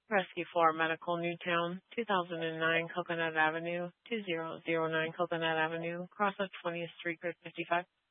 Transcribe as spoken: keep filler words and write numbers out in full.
Rescue for Medical Newtown, two thousand nine Coconut Avenue, two thousand nine Coconut Avenue, cross of twentieth Street, Grid fifty-five.